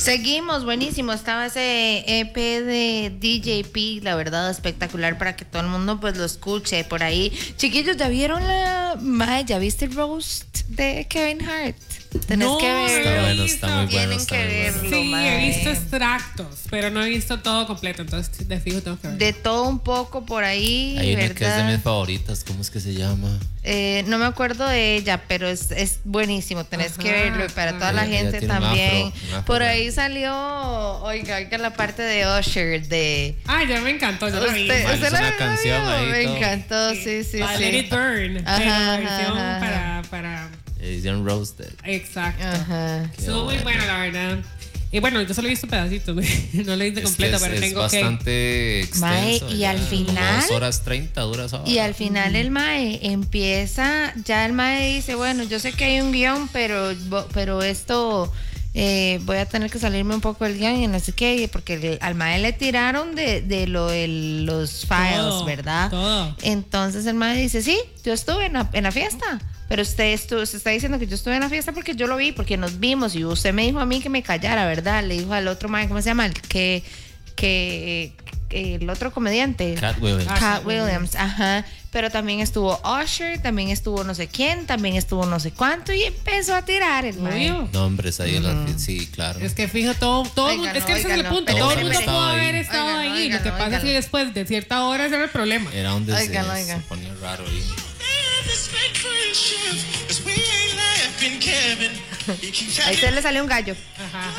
Seguimos, buenísimo. Estaba ese EP de DJP, la verdad, espectacular para que todo el mundo pues lo escuche por ahí. Chiquillos, ¿ya vieron ¿ya viste el roast de Kevin Hart? Tenés que verlo. Está muy bueno. Tienen que verlo. Sí, mae. he visto extractos, pero no he visto todo completo, entonces de fijo tengo que ver. De todo un poco por ahí, Hay una ¿verdad? que es de mis favoritas. ¿Cómo es que se llama? No me acuerdo de ella, pero es buenísimo. Tenés que verlo. Y para toda la Ella gente tiene un también. afro Por ahí grande. salió, oiga, la parte de Usher de... Ya me encantó, yo lo vi. Vale, ¿Usted es una la canción vio? ahí, Me todo. encantó, sí. Let It Burn. Ajá, pero ajá, versión ajá. para. Edición Roasted. Exacto. Ajá. Qué Estuvo muy bueno. buena, la verdad. Y bueno, yo solo he visto pedacitos, no lo he visto completo, pero es tengo que. bastante extenso. Mae, y ya, al como final- 2 horas 30 dura esa hora. Y al final el mae empieza, ya el mae dice, bueno, yo sé que hay un guión, pero esto voy a tener que salirme un poco del guión y no sé qué, porque al mae le tiraron de los files, Todo, ¿verdad? todo. Entonces el mae dice, sí, yo estuve en la fiesta. Pero se está diciendo que yo estuve en la fiesta porque yo lo vi, porque nos vimos y usted me dijo a mí que me callara, ¿verdad? Le dijo al otro mae, ¿cómo se llama? El otro comediante. Cat Williams. Cat Williams, ajá. Pero también estuvo Usher, también estuvo no sé quién, también estuvo no sé cuánto y empezó a tirar el mae. Obvio. Nombres ahí en la. Sí, claro. Es que fijo, todo Oigan, es que ese es el oigan, punto. no, Todo el pero mundo sí, pudo estaba haber ahí. estado Oigan, ahí. Lo que oigan, pasa es que oigan. después de cierta hora ese era el problema. Era donde Oigan, se oigan. ponía raro ahí. Ahí se le salió un gallo. Ajá.